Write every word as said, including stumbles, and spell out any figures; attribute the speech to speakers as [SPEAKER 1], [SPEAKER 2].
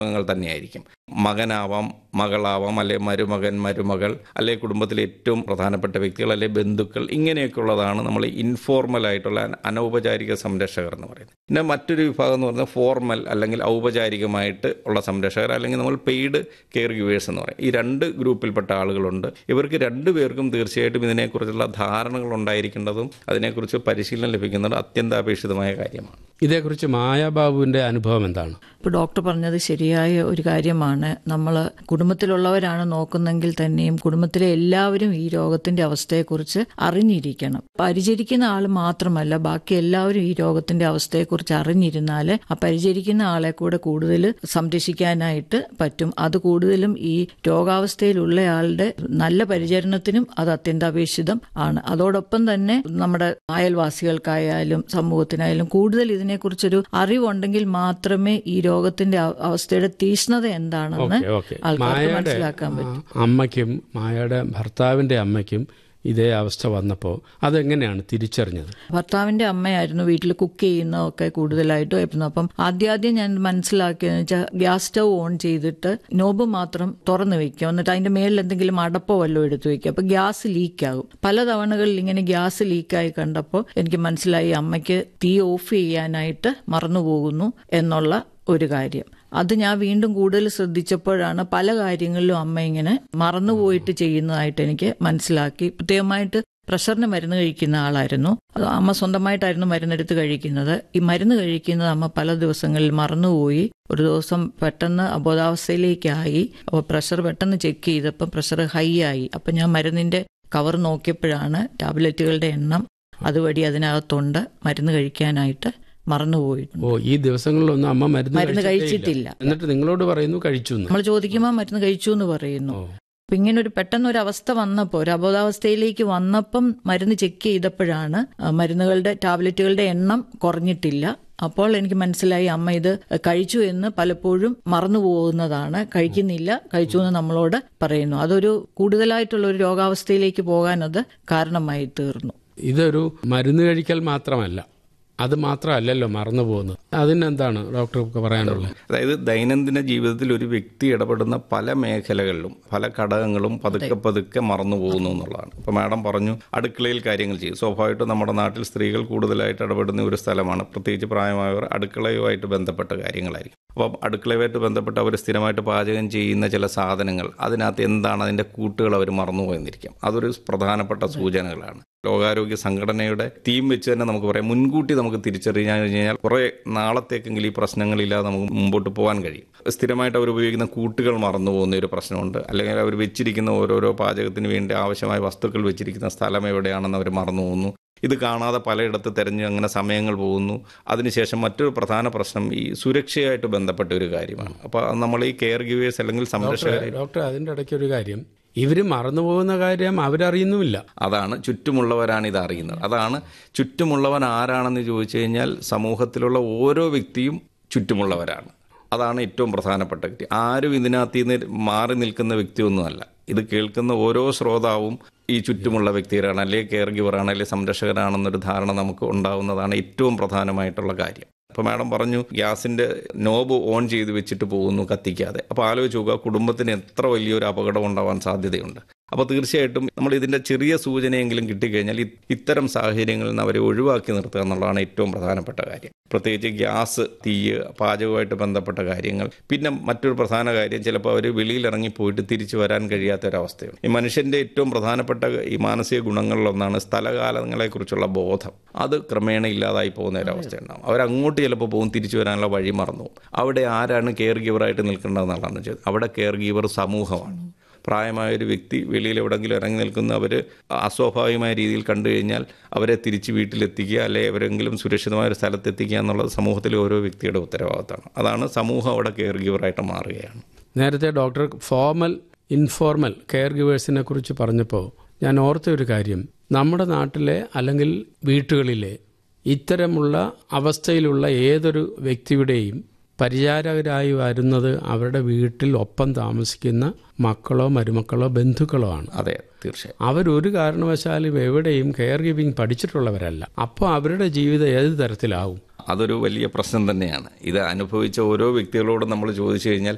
[SPEAKER 1] അംഗങ്ങൾ തന്നെയായിരിക്കും. മകനാവാം, മകളാവാം, അല്ലെ മരുമകൻ, മരുമകൾ, അല്ലെ കുടുംബത്തിലെ ഏറ്റവും പ്രധാനപ്പെട്ട വ്യക്തികൾ, അല്ലെ ബന്ധുക്കൾ, ഇങ്ങനെയൊക്കെ ഉള്ളതാണ് നമ്മൾ ഇൻഫോർമൽ ആയിട്ടുള്ള അനൗപചാരിക സംരക്ഷകർ എന്ന് പറയുന്നത്. പിന്നെ മറ്റൊരു വിഭാഗം എന്ന് പറയുന്നത് ഫോർമൽ അല്ലെങ്കിൽ ഔപചാരികമായിട്ട് ഉള്ള സംരക്ഷകർ, അല്ലെങ്കിൽ നമ്മൾ പെയ്ഡ് കെയർ ഗിവേഴ്സ് എന്ന് പറയും. ഈ രണ്ട് ഗ്രൂപ്പിൽപ്പെട്ട ആളുകളുണ്ട്. ഇവർക്ക് രണ്ടുപേർക്കും തീർച്ചയായിട്ടും ഇതിനെക്കുറിച്ചുള്ള ധാരണകൾ ഉണ്ടായിരിക്കേണ്ടതും അതിനെക്കുറിച്ച് പരിശീലനം ലഭിക്കുന്നത് അത്യന്താപേക്ഷിതമായ കാര്യമാണ്.
[SPEAKER 2] ഇതേക്കുറിച്ച് മായാബാബുവിൻ്റെ അനുഭവം എന്താണ്?
[SPEAKER 3] ഇപ്പോൾ ഡോക്ടർ പറഞ്ഞത് ശരിയായ ഒരു കാര്യമാണ്. നമ്മൾ കുടുംബത്തിലുള്ളവരാണ് നോക്കുന്നെങ്കിൽ തന്നെയും കുടുംബത്തിലെ എല്ലാവരും ഈ രോഗത്തിന്റെ അവസ്ഥയെക്കുറിച്ച് അറിഞ്ഞിരിക്കണം. പരിചരിക്കുന്ന ആൾ മാത്രമല്ല, ബാക്കി എല്ലാവരും ഈ രോഗത്തിന്റെ അവസ്ഥയെക്കുറിച്ച് അറിഞ്ഞിരുന്നാൽ ആ പരിചരിക്കുന്ന ആളെ കൂടെ കൂടുതൽ സംരക്ഷിക്കാനായിട്ട് പറ്റും. അത് കൂടുതലും ഈ രോഗാവസ്ഥയിലുള്ളയാളുടെ നല്ല പരിചരണത്തിനും അത് അത്യന്താപേക്ഷിതം ആണ്. അതോടൊപ്പം തന്നെ നമ്മുടെ അയൽവാസികൾക്കായാലും സമൂഹത്തിനായാലും കൂടുതൽ ഇതിനെക്കുറിച്ചൊരു അറിവുണ്ടെങ്കിൽ മാത്രമേ ഈ രോഗത്തിന്റെ അവസ്ഥയുടെ തീഷ്ണത എന്താണെന്ന് ആൾക്കാർക്ക് മനസ്സിലാക്കാൻ പറ്റും.
[SPEAKER 2] അമ്മയ്ക്കും മായയുടെ ഭർത്താവിന്റെ അമ്മയ്ക്കും ഇതേ അവസ്ഥ വന്നപ്പോൾ അതെങ്ങനെയാണ് തിരിച്ചറിഞ്ഞത്?
[SPEAKER 3] ഭർത്താവിന്റെ അമ്മയായിരുന്നു വീട്ടിൽ കുക്ക് ചെയ്യുന്നതൊക്കെ കൂടുതലായിട്ടും ആയിരുന്നു. അപ്പം ആദ്യാദ്യം ഞാൻ മനസ്സിലാക്കിയെന്ന് വെച്ചാൽ ഗ്യാസ് സ്റ്റൗ ഓൺ ചെയ്തിട്ട് നോബ് മാത്രം തുറന്നു വെക്കുക, എന്നിട്ട് അതിന്റെ മേലിൽ എന്തെങ്കിലും അടപ്പോ വല്ലതും എടുത്തു വെക്കുക. അപ്പൊ ഗ്യാസ് ലീക്കാകും. പല തവണകളിൽ ഇങ്ങനെ ഗ്യാസ് ലീക്കായി കണ്ടപ്പോൾ എനിക്ക് മനസ്സിലായി അമ്മയ്ക്ക് തീ ഓഫ് ചെയ്യാനായിട്ട് മറന്നുപോകുന്നു എന്നുള്ള ഒരു കാര്യം. അത് ഞാൻ വീണ്ടും കൂടുതൽ ശ്രദ്ധിച്ചപ്പോഴാണ് പല കാര്യങ്ങളിലും അമ്മ ഇങ്ങനെ മറന്നുപോയിട്ട് ചെയ്യുന്നതായിട്ട് എനിക്ക് മനസ്സിലാക്കി. പ്രത്യേകമായിട്ട് പ്രഷറിന് മരുന്ന് കഴിക്കുന്ന ആളായിരുന്നു. അമ്മ സ്വന്തമായിട്ടായിരുന്നു മരുന്നെടുത്ത് കഴിക്കുന്നത്. ഈ മരുന്ന് കഴിക്കുന്നത് അമ്മ പല ദിവസങ്ങളിൽ മറന്നുപോയി. ഒരു ദിവസം പെട്ടെന്ന് അബോധാവസ്ഥയിലേക്കായി. അപ്പോൾ പ്രഷർ പെട്ടെന്ന് ചെക്ക് ചെയ്തപ്പോൾ പ്രഷർ ഹൈ ആയി. അപ്പം ഞാൻ മരുന്നിന്റെ കവർ നോക്കിയപ്പോഴാണ് ടാബ്ലറ്റുകളുടെ എണ്ണം അതുവഴി അതിനകത്തുണ്ട്. മരുന്ന് കഴിക്കാനായിട്ട് മറന്നുപോയിട്ടുണ്ട്.
[SPEAKER 2] ഓ, ഈ ദിവസങ്ങളിലൊന്നും അമ്മ മരുന്ന്
[SPEAKER 3] മരുന്ന് കഴിച്ചിട്ടില്ല.
[SPEAKER 2] എന്നിട്ട് നിങ്ങളോട് പറയുന്നു കഴിച്ചു. നമ്മൾ
[SPEAKER 3] ചോദിക്കുമ്പോൾ മരുന്ന് കഴിച്ചു എന്ന് പറയുന്നു. അപ്പൊ ഇങ്ങനെ ഒരു പെട്ടെന്ന് ഒരു അവസ്ഥ വന്നപ്പോൾ, ഒരു അബോധാവസ്ഥയിലേക്ക് വന്നപ്പം മരുന്ന് ചെക്ക് ചെയ്തപ്പോഴാണ് മരുന്നുകളുടെ ടാബ്ലറ്റുകളുടെ എണ്ണം കുറഞ്ഞിട്ടില്ല. അപ്പോൾ എനിക്ക് മനസ്സിലായി അമ്മ ഇത് കഴിച്ചു എന്ന് പലപ്പോഴും മറന്നു പോകുന്നതാണ്. കഴിക്കുന്നില്ല, കഴിച്ചു എന്ന് നമ്മളോട് പറയുന്നു. അതൊരു കൂടുതലായിട്ടുള്ള ഒരു രോഗാവസ്ഥയിലേക്ക് പോകാൻ അത് കാരണമായി തീർന്നു.
[SPEAKER 2] ഇതൊരു മരുന്ന് കഴിക്കൽ മാത്രമല്ല, അത് മാത്രമല്ലല്ലോ മറന്നു പോകുന്നത്. അതിനെന്താണ് ഡോക്ടർക്ക് പറയാനുള്ളത്?
[SPEAKER 1] അതായത് ദൈനംദിന ജീവിതത്തിൽ ഒരു വ്യക്തി ഇടപെടുന്ന പല മേഖലകളിലും പല ഘടകങ്ങളും പതുക്കെ പതുക്കെ മറന്നു പോകുന്നു എന്നുള്ളതാണ്. ഇപ്പോൾ മാഡം പറഞ്ഞു അടുക്കളയിൽ കാര്യങ്ങൾ ചെയ്യും. സ്വാഭാവികമായിട്ടും നമ്മുടെ നാട്ടിൽ സ്ത്രീകൾ കൂടുതലായിട്ട് ഇടപെടുന്ന ഒരു സ്ഥലമാണ്. പ്രത്യേകിച്ച് പ്രായമായവർ അടുക്കളയുമായിട്ട് ബന്ധപ്പെട്ട കാര്യങ്ങളായിരിക്കും. അപ്പം അടുക്കളയുമായിട്ട് ബന്ധപ്പെട്ട് അവർ സ്ഥിരമായിട്ട് പാചകം ചെയ്യുന്ന ചില സാധനങ്ങൾ, അതിനകത്ത് എന്താണ് അതിൻ്റെ കൂട്ടുകൾ അവർ മറന്നുപോയെന്നിരിക്കും. അതൊരു പ്രധാനപ്പെട്ട സൂചനകളാണ്. ലോകാരോഗ്യ സംഘടനയുടെ തീം വെച്ച് തന്നെ നമുക്ക് പറയാം, മുൻകൂട്ടി നമുക്ക് തിരിച്ചറിയാൻ കഴിഞ്ഞാൽ കുറേ നാളത്തേക്കെങ്കിലും ഈ പ്രശ്നങ്ങളില്ലാതെ നമുക്ക് മുമ്പോട്ട് പോകാൻ കഴിയും. സ്ഥിരമായിട്ട് അവർ ഉപയോഗിക്കുന്ന കൂട്ടുകൾ മറന്നു പോകുന്ന ഒരു പ്രശ്നമുണ്ട്. അല്ലെങ്കിൽ അവർ വെച്ചിരിക്കുന്ന ഓരോരോ പാചകത്തിന് വേണ്ടി ആവശ്യമായ വസ്തുക്കൾ വെച്ചിരിക്കുന്ന സ്ഥലം എവിടെയാണെന്ന് അവർ മറന്നു പോകുന്നു. ഇത് കാണാതെ പലയിടത്ത് തിരഞ്ഞ് അങ്ങനെ സമയങ്ങൾ പോകുന്നു. അതിനുശേഷം മറ്റൊരു പ്രധാന പ്രശ്നം ഈ സുരക്ഷയായിട്ട് ബന്ധപ്പെട്ട ഒരു കാര്യമാണ്. അപ്പോൾ നമ്മൾ ഈ കെയർ ഗിവേഴ്സ് അല്ലെങ്കിൽ സംരക്ഷകർ,
[SPEAKER 2] ഡോക്ടർ അതിൻ്റെ ഇടയ്ക്ക് ഒരു കാര്യം, ഇവര് മറന്നുപോകുന്ന കാര്യം അവരറിയുന്നുമില്ല.
[SPEAKER 1] അതാണ് ചുറ്റുമുള്ളവരാണ് ഇത് അറിയുന്നത്. അതാണ് ചുറ്റുമുള്ളവൻ ആരാണെന്ന് ചോദിച്ചു കഴിഞ്ഞാൽ സമൂഹത്തിലുള്ള ഓരോ വ്യക്തിയും ചുറ്റുമുള്ളവരാണ്. അതാണ് ഏറ്റവും പ്രധാനപ്പെട്ട വ്യക്തി. ആരും ഇതിനകത്ത് നിന്ന് മാറി നിൽക്കുന്ന വ്യക്തിയൊന്നുമല്ല. ഇത് കേൾക്കുന്ന ഓരോ ശ്രോതാവും ഈ ചുറ്റുമുള്ള വ്യക്തികളാണ്, അല്ലെങ്കിൽ കെയർ ഗിവറാണ്, അല്ലെങ്കിൽ സംരക്ഷകരാണെന്നൊരു ധാരണ നമുക്ക് ഉണ്ടാവുന്നതാണ് ഏറ്റവും പ്രധാനമായിട്ടുള്ള കാര്യം. ഇപ്പോൾ മാഡം പറഞ്ഞു ഗ്യാസിൻ്റെ നോബ് ഓൺ ചെയ്ത് വെച്ചിട്ട് പോകുന്നു കത്തിക്കാതെ. അപ്പോൾ ആലോചിച്ച് നോക്കുക, കുടുംബത്തിന് എത്ര വലിയൊരു അപകടം ഉണ്ടാവാൻ സാധ്യതയുണ്ട്. അപ്പോൾ തീർച്ചയായിട്ടും നമ്മൾ ഇതിൻ്റെ ചെറിയ സൂചനയെങ്കിലും കിട്ടിക്കഴിഞ്ഞാൽ ഇത്തരം സാഹചര്യങ്ങളിൽ നിന്ന് അവരെ ഒഴിവാക്കി നിർത്തുക എന്നുള്ളതാണ് ഏറ്റവും പ്രധാനപ്പെട്ട കാര്യം. പ്രത്യേകിച്ച് ഗ്യാസ്, തീ, പാചകവുമായിട്ട് ബന്ധപ്പെട്ട കാര്യങ്ങൾ. പിന്നെ മറ്റൊരു പ്രധാന കാര്യം, ചിലപ്പോൾ അവർ വെളിയിലിറങ്ങി പോയിട്ട് തിരിച്ചു വരാൻ കഴിയാത്തൊരവസ്ഥയാണ്. ഈ മനുഷ്യൻ്റെ ഏറ്റവും പ്രധാനപ്പെട്ട ഈ മാനസിക ഗുണങ്ങളിലൊന്നാണ് സ്ഥലകാലങ്ങളെക്കുറിച്ചുള്ള ബോധം. അത് ക്രമേണ ഇല്ലാതായി പോകുന്ന ഒരവസ്ഥയുണ്ടാകും. അവരങ്ങോട്ട് ചിലപ്പോൾ പോകും, തിരിച്ചു വരാനുള്ള വഴി മറന്നു പോകും. അവിടെ ആരാണ് കെയർ ഗീവറായിട്ട് നിൽക്കേണ്ടതെന്നുള്ളതാണ് ചോദിച്ചത്. അവിടെ കെയർ ഗീവർ സമൂഹമാണ്. പ്രായമായൊരു വ്യക്തി വെളിയിൽ എവിടെയെങ്കിലും ഇറങ്ങി നിൽക്കുന്ന അവർ അസ്വാഭാവികമായ രീതിയിൽ കണ്ടു കഴിഞ്ഞാൽ അവരെ തിരിച്ച് വീട്ടിലെത്തിക്കുക, അല്ലെങ്കിൽ എവരെങ്കിലും സുരക്ഷിതമായ ഒരു സ്ഥലത്തെത്തിക്കുക എന്നുള്ളത് സമൂഹത്തിലെ ഓരോ വ്യക്തിയുടെ ഉത്തരവാദിത്തമാണ്. അതാണ് സമൂഹം അവിടെ കെയർ ഗീവറായിട്ട് മാറുകയാണ്.
[SPEAKER 2] നേരത്തെ ഡോക്ടർ ഫോർമൽ ഇൻഫോർമൽ കെയർ ഗീവേഴ്സിനെ കുറിച്ച് പറഞ്ഞപ്പോൾ ഞാൻ ഓർത്ത ഒരു കാര്യം, നമ്മുടെ നാട്ടിലെ അല്ലെങ്കിൽ വീട്ടുകളിലെ ഇത്തരമുള്ള അവസ്ഥയിലുള്ള ഏതൊരു വ്യക്തിയുടെയും പരിചാരകരായി വരുന്നത് അവരുടെ വീട്ടിൽ ഒപ്പം താമസിക്കുന്ന മക്കളോ മരുമക്കളോ ബന്ധുക്കളോ ആണ്.
[SPEAKER 1] അതെ, തീർച്ചയായും.
[SPEAKER 2] അവരൊരു കാരണവശാലും എവിടെയും കെയർ ഗിവിങ് പഠിച്ചിട്ടുള്ളവരല്ല. അപ്പോൾ അവരുടെ ജീവിതം ഏത് തരത്തിലാവും?
[SPEAKER 1] അതൊരു വലിയ പ്രശ്നം തന്നെയാണ്. ഇത് അനുഭവിച്ച ഓരോ വ്യക്തികളോടും നമ്മൾ ചോദിച്ചു കഴിഞ്ഞാൽ